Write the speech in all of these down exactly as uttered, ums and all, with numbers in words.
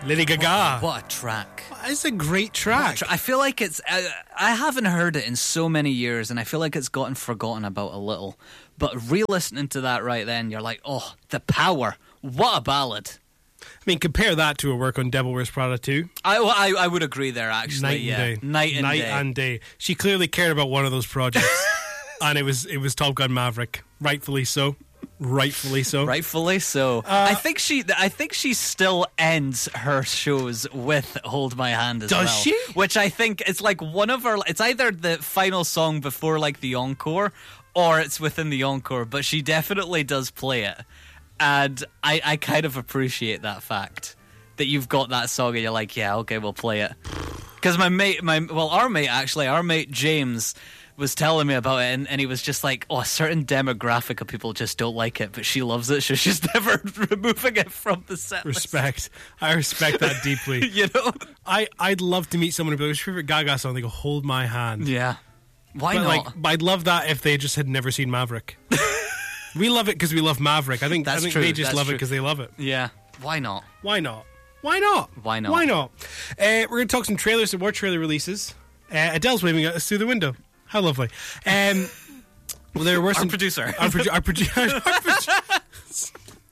Lady Gaga. What, what a track. It's a great track. I feel like it's... I, I haven't heard it in so many years, and I feel like it's gotten forgotten about a little. But re-listening to that right then, you're like, oh, the power. What a ballad. I mean, compare that to her work on Devil Wears Prada two. I, I, I would agree there, actually. Night and yeah. day. Night and Night day. and day. She clearly cared about one of those projects. And it was it was Top Gun Maverick. Rightfully so. Rightfully so. Rightfully so. Uh, I think she I think she still ends her shows with Hold My Hand as does well. Does she? Which I think is like one of her... It's either the final song before like the encore, or it's within the encore, but she definitely does play it. And I, I kind of appreciate that fact. That you've got that song and you're like, yeah, okay, we'll play it. Because my mate, my well, our mate actually, our mate James... was telling me about it, and, and he was just like, oh, a certain demographic of people just don't like it, but she loves it, so she's never removing it from the set list. Respect. I respect that deeply. You know? I, I'd love to meet someone who be like, what's your favorite Gaga song? They go, Hold My Hand. Yeah. Why but not? Like, but I'd love that if they just had never seen Maverick. We love it because we love Maverick. I think, That's I think true. they just That's love true. it because they love it. Yeah. Why not? Why not? Why not? Why not? Why not? Uh, we're going to talk some trailers and more trailer releases. Uh, Adele's waving at us through the window. How lovely. Um, well, there were some... Our producer. Our, produ- our, produ- our produ-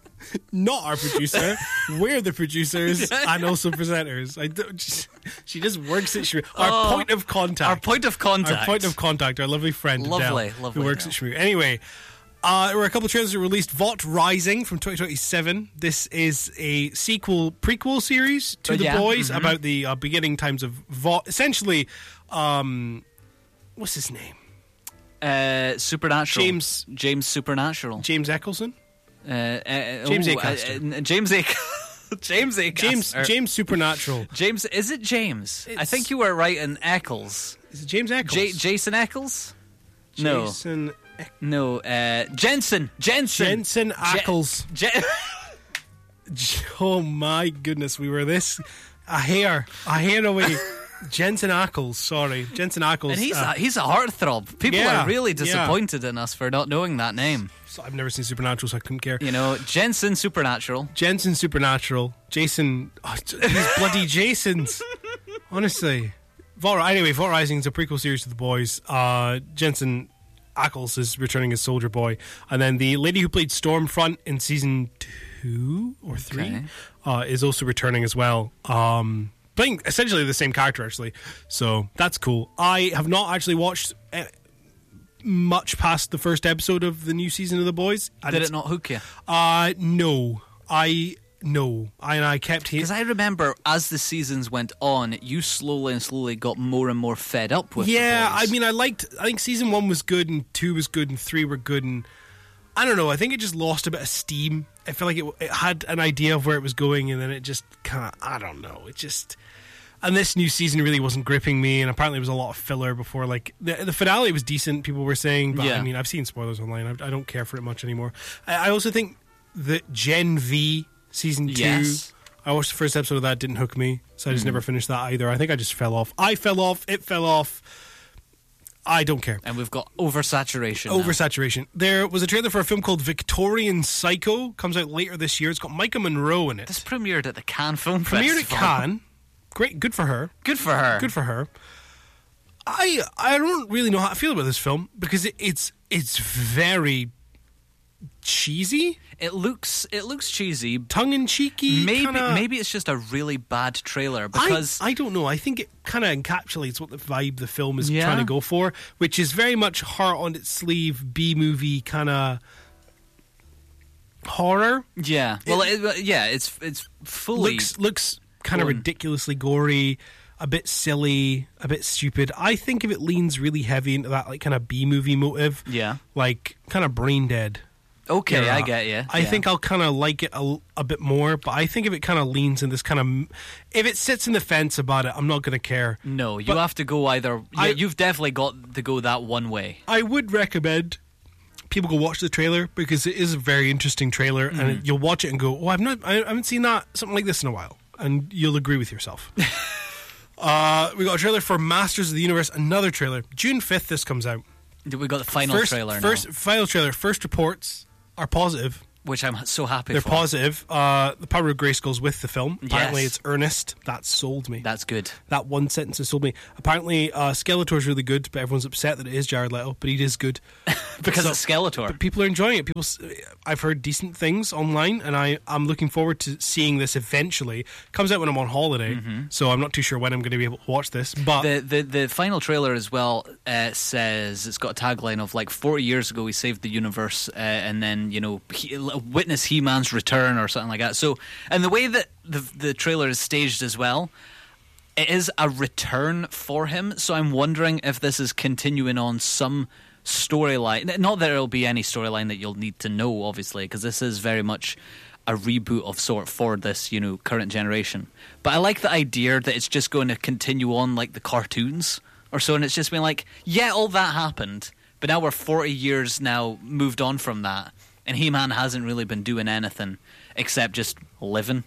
Not our producer. We're the producers and also presenters. I don't just, she just works at Shmoo. Our Oh, point of contact. Our point of contact. Our point of contact. Our lovely friend, Lovely, Adele, lovely who works Adele. at Shmoo. Anyway... Uh, there were a couple of trailers that were released. Vought Rising from twenty twenty-seven. This is a sequel, prequel series to Oh, The yeah. Boys Mhm. about the uh, beginning times of Vought. Essentially, um, what's his name? Uh, Supernatural. James- James Supernatural. James Eccleston? Uh, uh, James ooh, Acaster. uh, uh, James A. James A. James James Supernatural. James, is it James? I It's- think you were right in Eccles. Is it James Eccles? J- Jason Eccles? Jason No. No, uh, Jensen. Jensen. Jensen Ackles. Je- Oh my goodness, we were this a hair, a hair away. Jensen Ackles, sorry, Jensen Ackles. and he's uh, a, he's a heartthrob. People yeah, are really yeah. disappointed in us for not knowing that name. so I've never seen Supernatural, so I couldn't care. You know, Jensen Supernatural. Jensen Supernatural, Jason, oh, these bloody Jasons. Honestly, Vault, anyway, Vault Rising is a prequel series to The Boys. Uh, Jensen Ackles is returning as Soldier Boy, and then the lady who played Stormfront in season two or three Okay. uh, is also returning as well. Um, playing essentially the same character, actually. So that's cool. I have not actually watched uh, much past the first episode of the new season of The Boys. And Did it's- it not hook you? Uh, no. I no. I and I kept Because hearing. I remember as the seasons went on, you slowly and slowly got more and more fed up with Yeah, the Boys. I mean, I liked. I think season one was good, and two was good, and three were good, and I don't know. I think it just lost a bit of steam. I feel like it, it had an idea of where it was going, and then it just kind of. I don't know. It just. And this new season really wasn't gripping me, and apparently it was a lot of filler before. Like the the finale was decent, people were saying, but Yeah. I mean, I've seen spoilers online. I, I don't care for it much anymore. I, I also think that Gen V season two. Yes. I watched the first episode of that, didn't hook me, so I just Mm-hmm. never finished that either. I think I just fell off. I fell off, it fell off. I don't care. And we've got oversaturation. now. Oversaturation. There was a trailer for a film called Victorian Psycho, comes out later this year. It's got Micah Monroe in it. This premiered at the Cannes Film Premiered at Festival. Cannes. Great, good for her. Good for her. Good for her. I I don't really know how to feel about this film because it, it's it's very cheesy, It looks it looks cheesy. tongue in cheeky. Maybe kinda, maybe it's just a really bad trailer I, because I don't know. I think it kind of encapsulates what the vibe the film is Yeah. trying to go for, which is very much heart on its sleeve, B movie kind of horror. yeah. Well, it, yeah, it's it's fully Looks looks kind of going. ridiculously gory, a bit silly, a bit stupid. I think if it leans really heavy into that like kind of B movie motive, yeah. like kind of Brain Dead. Okay, era, I get you. I think I'll kind of like it a, a bit more, but I think if it kind of leans in this kind of, if it sits in the fence about it, I'm not going to care. no, you but have to go either. I- yeah, you've definitely got to go that one way. I would recommend people go watch the trailer because it is a very interesting trailer, Mm-hmm. and you'll watch it and go, "Oh, I've not, I haven't seen that something like this in a while," and you'll agree with yourself. uh, we got a trailer for Masters of the Universe, another trailer, June fifth. This comes out. We got the final first, trailer first now. final trailer. First reports are positive. which I'm so happy They're for. positive. Uh, the power of Grayskull's with the film. Apparently Yes. it's earnest. That sold me. That's good. That one sentence has sold me. Apparently uh, Skeletor's really good, but everyone's upset that it is Jared Leto, but he is good. Because So- it's Skeletor. But people are enjoying it. People, s- I've heard decent things online, and I, I'm looking forward to seeing this eventually. It comes out when I'm on holiday, so I'm not too sure when I'm going to be able to watch this. But The, the the final trailer as well uh, says it's got a tagline of like forty years ago we saved the universe, uh, and then you know he, witness He-Man's return or something like that. So, and the way that the the trailer is staged as well, it is a return for him. So I'm wondering if this is continuing on some storyline. Not that it'll be any storyline that you'll need to know, obviously, because this is very much a reboot of sort for this, you know, current generation. But I like the idea that it's just going to continue on like the cartoons or so, and it's just been like, yeah, all that happened, but now we're forty years now moved on from that, and He-Man hasn't really been doing anything except just living.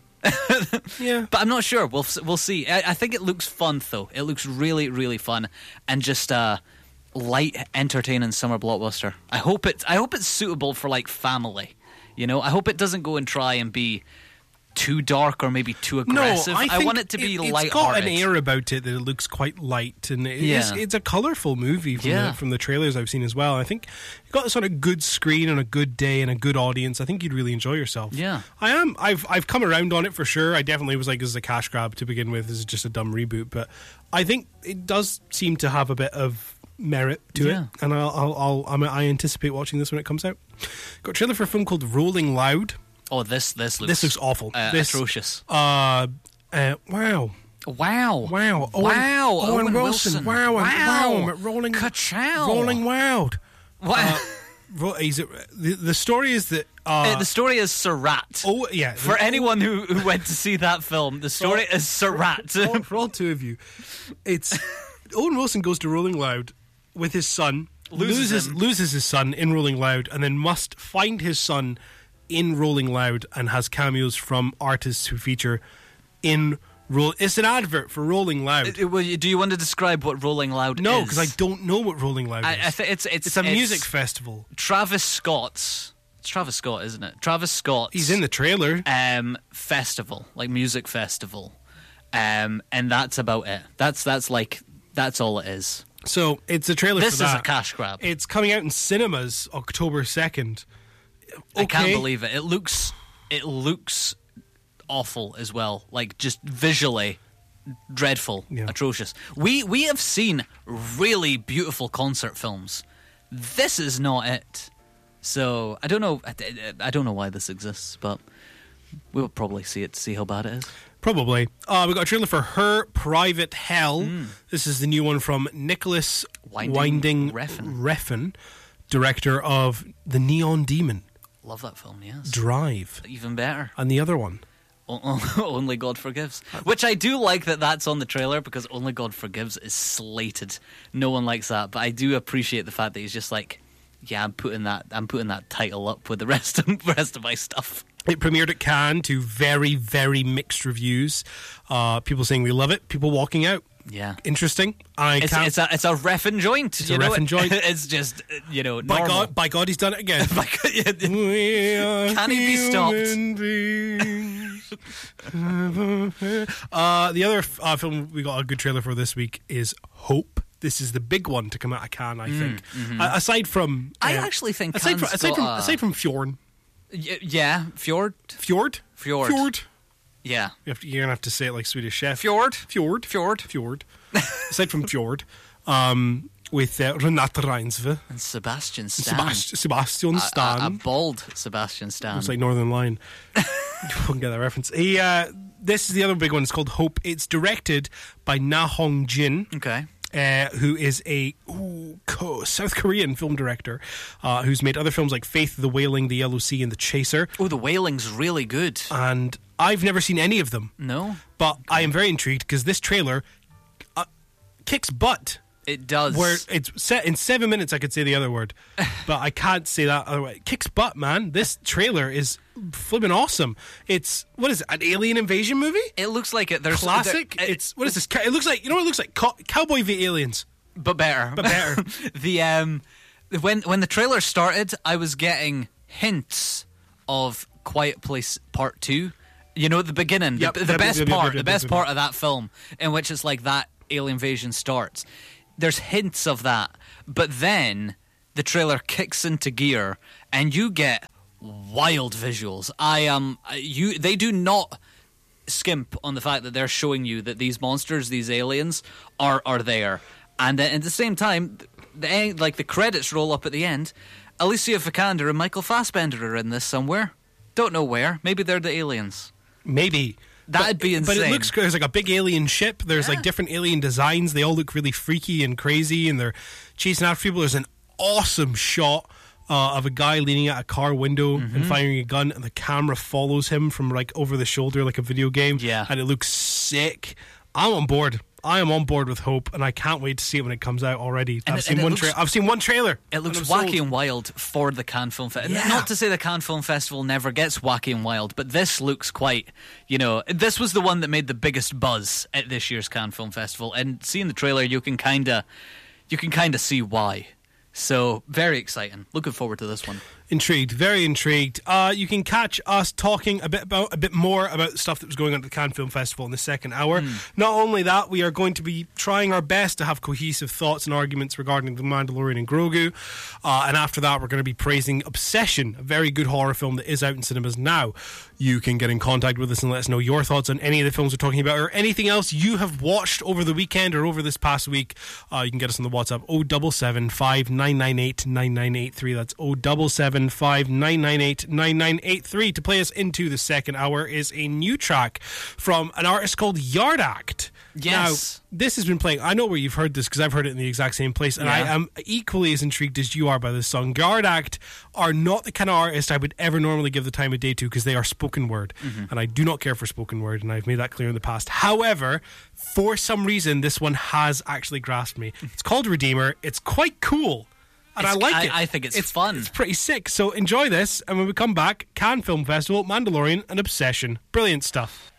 yeah, But I'm not sure. We'll we'll see. I, I think it looks fun though. It looks really really fun and just a light, entertaining summer blockbuster. I hope it's I hope it's suitable for like family. You know, I hope it doesn't go and try and be too dark or maybe too aggressive. No, I, think want it to be it, light-hearted. It's got an air about it that it looks quite light, and it Yeah. is, it's a colourful movie from, Yeah. the, from the trailers I've seen as well. I think you've got this on a good screen and a good day and a good audience. I think you'd really enjoy yourself. Yeah. I am. I've I've come around on it for sure. I definitely was like, this is a cash grab to begin with. This is just a dumb reboot, but I think it does seem to have a bit of merit to Yeah. it, and I'll, I'll, I'll I'm, I anticipate watching this when it comes out. Got a trailer for a film called Rolling Loud. Oh, this this looks This looks awful. uh, This- atrocious. Uh, uh, wow. Wow! Wow! Owen, Wow! Owen, Owen Wilson! Wilson. Wow! Wow. Wow! Rolling, Ka-chow. rolling loud. What? Uh, ro- he's, the, the story is that. Uh, Uh, the story is Surratt. oh yeah. For the- anyone who, who went to see that film, the story Oh. is Surratt. for, all, for all two of you, it's Owen Wilson goes to Rolling Loud with his son, Loses loses him. loses his son in Rolling Loud, and then must find his son in Rolling Loud, and has cameos from artists who feature in. Roll. It's an advert for Rolling Loud. Uh, well, you- Do you want to describe what Rolling Loud No, is? because I don't know what Rolling Loud is. I, I think it's it's it's a music festival. Travis Scott's. It's Travis Scott, isn't it? Travis Scott's. He's in the trailer. um festival, like music festival, um, and that's about it. That's that's like that's all it is. So it's a trailer This for is that. a cash grab. It's coming out in cinemas October second. Okay. I can't believe it. It looks it looks awful as well. Like just visually dreadful, Yeah. atrocious. We we have seen really beautiful concert films. This is not it. So I don't know. I, I don't know why this exists, but we'll probably see it to see how bad it is. Probably. Uh, we got a trailer for Her Private Hell. This is the new one from Nicholas Winding Winding, Refn. Refn, director of The Neon Demon, Love that film. Yes, Drive, even better. and the other one. O- o- Only God Forgives, which I do like that that's on the trailer because Only God Forgives is slated. No one likes that, but I do appreciate the fact that he's just like, yeah, I'm putting that, I'm putting that title up with the rest of rest of my stuff. It premiered at Cannes to very, very mixed reviews. Uh, people saying we love it. People walking out. Yeah, Interesting. I it's can't. it's a it's a reffin' joint. It's you a know? reffin' joint. It's just uh, you know by normal. God, by God, he's done it again. By God, yeah, We are Can he be stopped? human beings. uh, the other uh, film we got a good trailer for this week is Hope. This is the big one to come out of Cannes, I think. Uh, aside from, I uh, actually think aside from Cannes aside got from, a- aside from Fjorn, Y- yeah, Fjord, Fjord, Fjord. Fjord. yeah, You have to, you're gonna have to say it like Swedish Chef. Fjord, Fjord, Fjord, Fjord. Aside from Fjord, um, with uh, Renate Reinsve, and Sebastian Stan. Sebast- Sebastian A- a, Stan. a bald Sebastian Stan. It's like Northern Line. You won't get that reference. He, uh, this is the other big one. It's called Hope. It's directed by Na Hong Jin, okay. uh, who is a ooh, co- South Korean film director uh, who's made other films like Faith, The Wailing, The Yellow Sea, and The Chaser. Oh, The Wailing's really good. And I've never seen any of them, No, but I am very intrigued because this trailer uh, kicks butt. it does. Where it's set in seven minutes, I could say the other word, but I can't say that other way. It kicks butt, man. This trailer is flipping awesome. It's what is it? An alien invasion movie? It looks like it. There's Classic. there- it's what is this? Ca- It looks like you know what it looks like. Co- Cowboy v Aliens, but better. but better. the um, when when the trailer started, I was getting hints of Quiet Place Part Two. You know, at the beginning, Yep. the, the Yep, best yep, yep, part, yep, the yep, best yep, part of that film, in which it's like that alien invasion starts. There's hints of that, but then the trailer kicks into gear, and you get wild visuals. I am um, you. They do not skimp on the fact that they're showing you that these monsters, these aliens, are are there, and at the same time, the end, like the credits roll up at the end. Alicia Vikander and Michael Fassbender are in this somewhere. Don't know where. Maybe they're the aliens. Maybe. That'd but, be insane. But it looks, there's like a big alien ship. There's Yeah. like different alien designs. They all look really freaky and crazy, and they're chasing after people. There's an awesome shot uh, of a guy leaning out a car window Mm-hmm. and firing a gun, and the camera follows him from like over the shoulder like a video game. Yeah. And it looks sick. I'm on board. I am on board with Hope, and I can't wait to see it when it comes out already. And I've it- seen and it one. looks- Tra- I've seen one trailer. It looks and I'm wacky sold. and wild for the Cannes Film Festival. Yeah. Not to say the Cannes Film Festival never gets wacky and wild, but this looks quite, you know, this was the one that made the biggest buzz at this year's Cannes Film Festival. And seeing the trailer, you can kind of, you can kind of see why. So very exciting. Looking forward to this one. Intrigued, very intrigued. Uh, you can catch us talking a bit about a bit more about the stuff that was going on at the Cannes Film Festival in the second hour. Mm. Not only that, we are going to be trying our best to have cohesive thoughts and arguments regarding The Mandalorian and Grogu. Uh, and after that, we're going to be praising Obsession, a very good horror film that is out in cinemas now. You can get in contact with us and let us know your thoughts on any of the films we're talking about or anything else you have watched over the weekend or over this past week. Uh, you can get us on the WhatsApp oh seven seven, five nine nine eight, nine nine eight three. That's oh seven seven, five nine nine eight, nine nine eight three. To play us into the second hour is a new track from an artist called Yard Act. Yes. Now, this has been playing. I know where you've heard this because I've heard it in the exact same place, and I Yeah. am equally as intrigued as you are by this song. Yard Act are not the kind of artist I would ever normally give the time of day to because they are spoken word, Mm-hmm. and I do not care for spoken word, and I've made that clear in the past. However, for some reason, this one has actually grasped me. It's called Redeemer. It's quite cool. And It's- I like I- it. I think it's fun. It's pretty sick. So enjoy this, and when we come back, Cannes Film Festival, Mandalorian, and Obsession. Brilliant stuff.